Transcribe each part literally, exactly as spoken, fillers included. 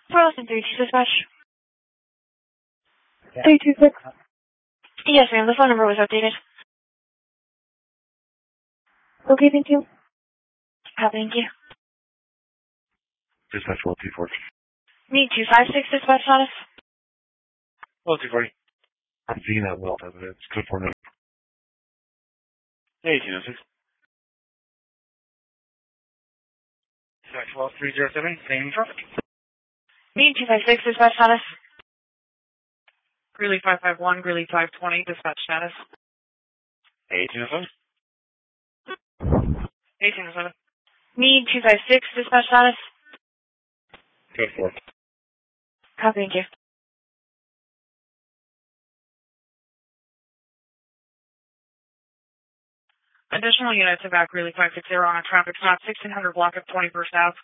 Burleson three two dispatch. three two six. Yes, ma'am. The phone number was updated. Okay, thank you. Copy, thank you. Dispatch one two four. Need two five six dispatch status. one two four. I'm seeing that well evidence. Good for me. eighteen oh six. Dispatch twelve three zero seven. Same traffic. Need two five six dispatch status. Greeley five five one, Greeley five twenty, dispatch status. eighteen oh seven. eighteen oh seven. Need two five six dispatch status. Good for. Copy, thank you. Additional units of back Greeley five six zero on a traffic stop, sixteen hundred block of twenty-first Avenue.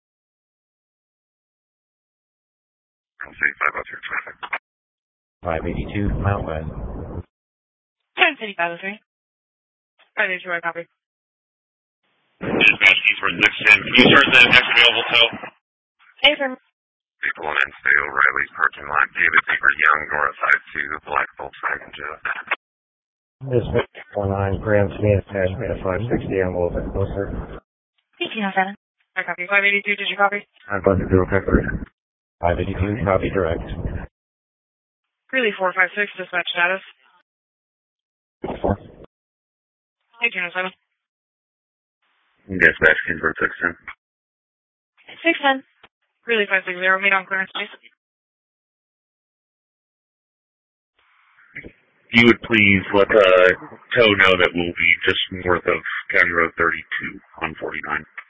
I'll say five oh three traffic. five eighty-two, Mount West. ten city five oh three. five eighty-two, I copy. Dispatch Eastward six ten. Can you start the next available tow? Affirm. People in Enstale, Riley's parking lot, David Baker Young, North Side two, Black Volkswagen Jeff. Dispatch four nine, Graham Smith, attachment of five sixty, I'm a little bit closer. eighteen oh seven. I copy. five eighty-two, did you copy? I'm buzzing through Pepper. five eighty-two, copy direct. Greeley four five six, dispatch status. eighteen oh seven. Dispatch Kingsburg six ten. six ten. Greeley five six zero, meet on clearance, please. You would please let the tow know that we'll be just north of County Road thirty-two on forty-nine.